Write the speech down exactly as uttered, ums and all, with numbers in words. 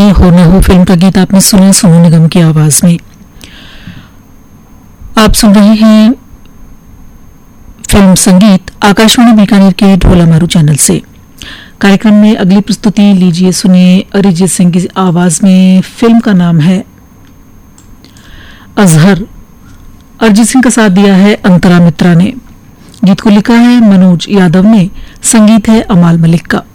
हो न हो फिल्म का गीत आपने सुना सोनू निगम की आवाज में। आप सुन रहे हैं फिल्म संगीत आकाशवाणी बीकानेर के ढोला मारू चैनल से। कार्यक्रम में अगली प्रस्तुति लीजिए, सुनिए अरिजीत सिंह की आवाज में। फिल्म का नाम है अजहर। अरिजीत सिंह का साथ दिया है अंतरा मित्रा ने। गीत को लिखा है मनोज यादव ने, संगीत है अमाल मलिक का।